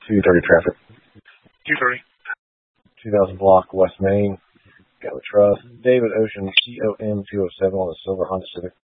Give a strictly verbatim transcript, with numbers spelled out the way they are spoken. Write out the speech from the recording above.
two thirty traffic. two thirty. two thousand block, West Main. Got the trust. David Ocean, C O M two oh seven on the silver Honda Civic.